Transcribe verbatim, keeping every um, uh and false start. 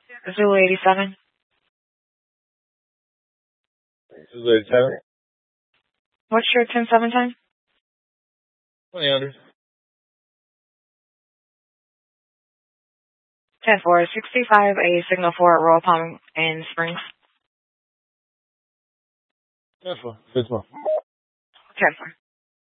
Zulu eighty-seven. Zulu eighty-seven. What's your ten seven time? twenty hundred. ten four sixty-five, a signal for Royal Palm in Springs. ten four. ten four. ten four.